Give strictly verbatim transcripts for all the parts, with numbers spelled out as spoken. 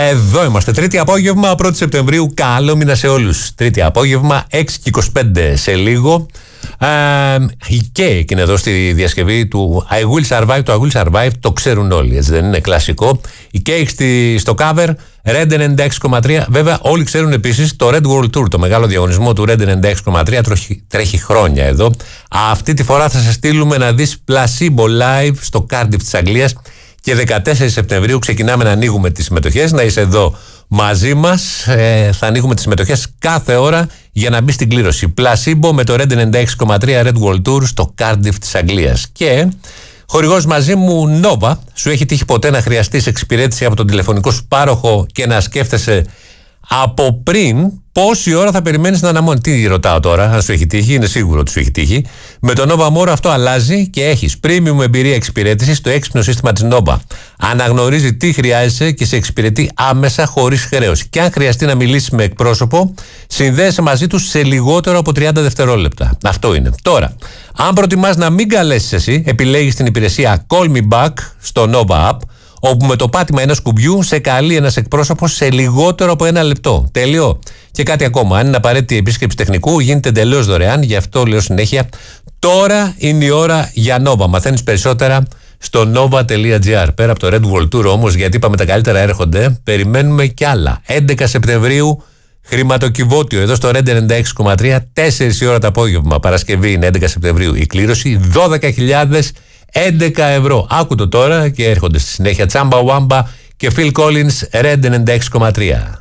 Εδώ είμαστε. Τρίτη απόγευμα, πρώτη Σεπτεμβρίου. Καλό μήνα σε όλους. Τρίτη απόγευμα, έξι και είκοσι πέντε σε λίγο. Ε, και εκείνη εδώ στη διασκευή του I Will Survive. Το I Will Survive το ξέρουν όλοι, έτσι δεν είναι? Κλασικό. Η Cake στο cover, Red ενενήντα έξι κόμμα τρία. Βέβαια, όλοι ξέρουν επίσης το Red World Tour, το μεγάλο διαγωνισμό του Red ενενήντα έξι κόμμα τρία. Τρέχει, τρέχει χρόνια εδώ. Αυτή τη φορά θα σε στείλουμε να δεις Placebo live στο Cardiff της Αγγλίας. Και δεκατέσσερις Σεπτεμβρίου ξεκινάμε να ανοίγουμε τις συμμετοχές. Να είσαι εδώ μαζί μας. Ε, θα ανοίγουμε τις συμμετοχές κάθε ώρα για να μπει στην κλήρωση. Placebo με το Red ενενήντα έξι κόμμα τρία Red World Tour στο Cardiff της Αγγλίας. Και χορηγός μαζί μου Nova. Σου έχει τύχει ποτέ να χρειαστείς εξυπηρέτηση από τον τηλεφωνικό σου πάροχο και να σκέφτεσαι από πριν πόση ώρα θα περιμένεις να αναμονεί? Τι ρωτάω τώρα, αν σου έχει τύχει? Είναι σίγουρο ότι σου έχει τύχει. Με το Nova More αυτό αλλάζει και έχεις premium εμπειρία εξυπηρέτησης. Το έξυπνο σύστημα της Nova αναγνωρίζει τι χρειάζεσαι και σε εξυπηρετεί άμεσα χωρίς χρέωση. Και αν χρειαστεί να μιλήσεις με εκπρόσωπο, συνδέεσαι μαζί τους σε λιγότερο από τριάντα δευτερόλεπτα. Αυτό είναι. Τώρα, αν προτιμάς να μην καλέσεις εσύ, επιλέγεις την υπηρεσία Call Me Back στο Nova App, όπου με το πάτημα ενός κουμπιού σε καλεί ένας εκπρόσωπος σε λιγότερο από ένα λεπτό. Τέλειο. Και κάτι ακόμα. Αν είναι απαραίτητη η επίσκεψη τεχνικού, γίνεται εντελώς δωρεάν. Γι' αυτό λέω συνέχεια: τώρα είναι η ώρα για Nova. Μαθαίνεις περισσότερα στο nova.gr. Πέρα από το Red World Tour όμως, γιατί είπαμε τα καλύτερα έρχονται, περιμένουμε κι άλλα. έντεκα Σεπτεμβρίου, χρηματοκιβώτιο εδώ στο Red ενενήντα έξι κόμμα τρία, τέσσερις η ώρα το απόγευμα. Παρασκευή είναι έντεκα Σεπτεμβρίου η κλήρωση, δώδεκα χιλιάδες έντεκα ευρώ. Άκου το τώρα και έρχονται στη συνέχεια Τσάμπα Wamba και Phil Collins, Red ενενήντα έξι κόμμα τρία.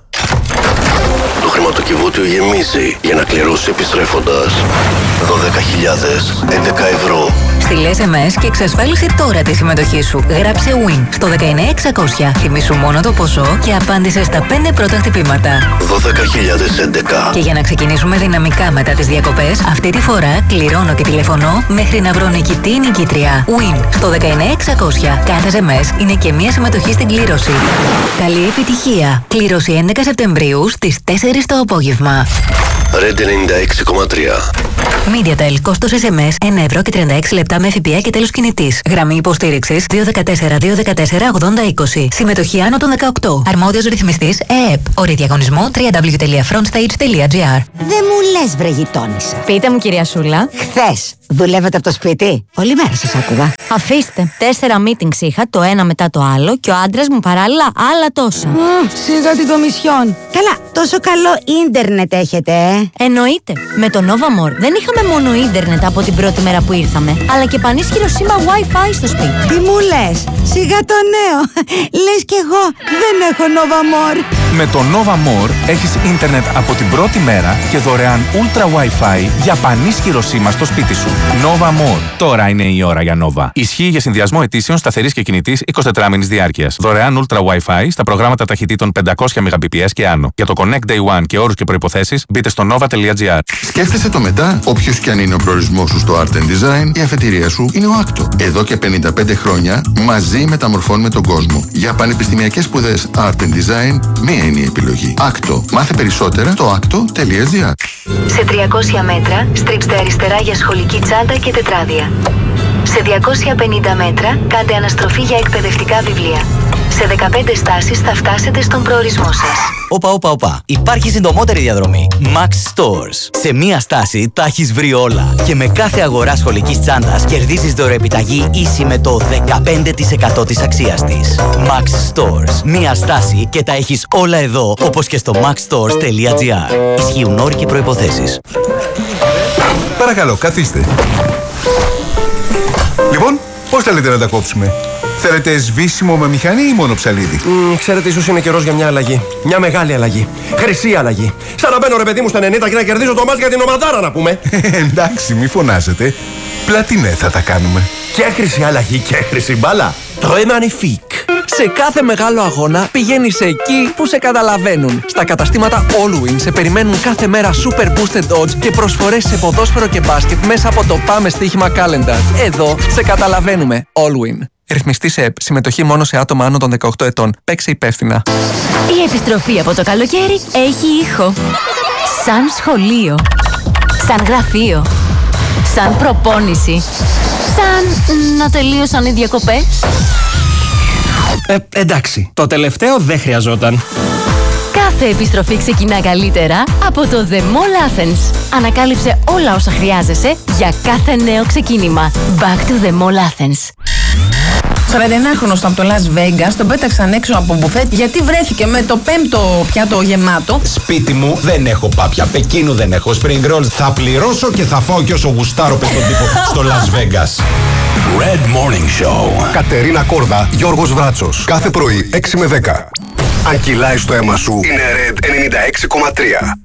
Το χρηματοκιβώτιο γεμίζει για να κληρώσει επιστρέφοντας δώδεκα χιλιάδες έντεκα ευρώ. Στείλε ες εμ ες και εξασφάλισε τώρα τη συμμετοχή σου. Γράψε Win στο δεκαεννιά εξακόσια. Θυμήσου μόνο το ποσό και απάντησε στα πέντε πρώτα χτυπήματα. δώδεκα χιλιάδες έντεκα. Και για να ξεκινήσουμε δυναμικά μετά τις διακοπές, αυτή τη φορά κληρώνω και τηλεφωνώ μέχρι να βρω νικητή ή νικήτρια. Win στο δεκαεννιά εξακόσια. Κάθε ες εμ ες είναι και μία συμμετοχή στην κλήρωση. Καλή επιτυχία. Κλήρωση έντεκα Σεπτεμβρίου στις τέσσερις το απόγευμα. Red ενενήντα έξι κόμμα τρία. MediaTel, κόστος ες εμ ες ένα ευρώ και τριάντα έξι λεπτά με ΦΠΑ και τέλος κινητής. Γραμμή υποστήριξης δύο ένα τέσσερα δύο ένα τέσσερα ογδόντα είκοσι. Συμμετοχή άνω των δεκαοκτώ. Αρμόδιος ρυθμιστής ΕΕΠ. Όροι διαγωνισμού double-u double-u double-u τελεία frontstage τελεία gr. Δεν μου λες, βρε γειτόνισσα. Πείτε μου, κυρία Σούλα. Χθες δουλεύετε από το σπίτι? Όλη μέρα σας άκουγα. Αφήστε. Τέσσερα meetings είχα, το ένα μετά το άλλο, και ο άντρας μου παράλληλα άλλα τόσα. Mm, σιγά την κομισιόν. Καλά, τόσο καλό ίντερνετ έχετε, ε. Εννοείται. Με το Nova More δεν είχαμε μόνο ίντερνετ από την πρώτη μέρα που ήρθαμε, αλλά και πανίσχυρο σήμα Wi-Fi στο σπίτι. Τι μου λες? Σιγά το νέο. Λες κι εγώ δεν έχω Nova More. Με το Nova More έχεις ίντερνετ από την πρώτη μέρα και δωρεάν Ultra Wi-Fi για πανίσχυρο σήμα στο σπίτι σου. Nova More. Τώρα είναι η ώρα για Nova. Ισχύει για συνδυασμό ετήσεων σταθερής και κινητής εικοσιτετράμηνης διάρκειας. Δωρεάν Ultra Wi-Fi στα προγράμματα ταχυτήτων πεντακόσια μεγαμπιτ και άνω. Για το Connect Day One και όρους και προϋποθέσεις μπείτε στο nova.gr. Σκέφτεσαι το μετά, όποιος και αν είναι ο προορισμός σου στο Art and Design, η αφετηρία σου είναι ο Άκτο. Εδώ και πενήντα πέντε χρόνια μαζί μεταμορφώνουμε τον κόσμο. Για πανεπιστημιακές σπουδές Art and Design, μία είναι η επιλογή. Άκτο. Μάθε περισσότερα στο άκτο.gr. Σε τριακόσια μέτρα στρίψτε αριστερά για σχολική τσάντα και τετράδια. Σε διακόσια πενήντα μέτρα κάντε αναστροφή για εκπαιδευτικά βιβλία. Σε δεκαπέντε στάσεις θα φτάσετε στον προορισμό σας. Όπα, όπα, όπα. Υπάρχει συντομότερη διαδρομή. Max Stores. Σε μία στάση τα έχεις βρει όλα. Και με κάθε αγορά σχολικής τσάντας κερδίζεις δωρεοεπιταγή ίση με το δεκαπέντε τοις εκατό της αξίας της. Max Stores. Μία στάση και τα έχεις όλα εδώ, όπως και στο maxstores.gr. Ισχύουν όροι και προϋποθέσεις. Παρακαλώ, καθίστε. Λοιπόν, πώς θέλετε να τα κόψουμε? Θέλετε σβήσιμο με μηχανή ή μόνο ψαλίδι? Mm, ξέρετε, ίσως είναι καιρός για μια αλλαγή. Μια μεγάλη αλλαγή. Χρυσή αλλαγή. Σαν να μπαίνω, ρε παιδί μου, στα ενενήντα και να κερδίζω το μάτς για την ομαδάρα, να πούμε. Εντάξει, μη φωνάζετε. Πλατινέ θα τα κάνουμε. Και χρυσή αλλαγή και χρυσή μπάλα. Très magnifique. Σε κάθε μεγάλο αγώνα πηγαίνεις εκεί που σε καταλαβαίνουν. Στα καταστήματα Allwin σε περιμένουν κάθε μέρα Super Boosted Odds και προσφορές σε ποδόσφαιρο και μπάσκετ μέσα από το Πάμε Στοίχημα Calendar. Εδώ σε καταλαβαίνουμε. Allwin. Ρυθμιστή ΕΕΠ. Συμμετοχή μόνο σε άτομα άνω των δεκαοκτώ ετών. Παίξε υπεύθυνα. Η επιστροφή από το καλοκαίρι έχει ήχο. Σαν σχολείο. Σαν γραφείο. Σαν προπόνηση. Σαν να τελείωσαν οι διακοπές. Ε, εντάξει, το τελευταίο δεν χρειαζόταν. Κάθε επιστροφή ξεκινά καλύτερα από το The Mall Athens. Ανακάλυψε όλα όσα χρειάζεσαι για κάθε νέο ξεκίνημα. Back to the Mall Athens. σαρανταεννάχρονος από το Las Vegas τον πέταξαν έξω από μπουφέτ γιατί βρέθηκε με το πέμπτο πιάτο γεμάτο. Σπίτι μου δεν έχω πάπια, Πεκίνου δεν έχω, spring rolls. Θα πληρώσω και θα φάω κι όσο γουστάρω πες τον τύπο στο Las Vegas. Red Morning Show. Κατερίνα Κόρδα, Γιώργος Βράτσος. Κάθε πρωί έξι με δέκα. Αν κυλάει στο αίμα σου, είναι Red ενενήντα έξι κόμμα τρία.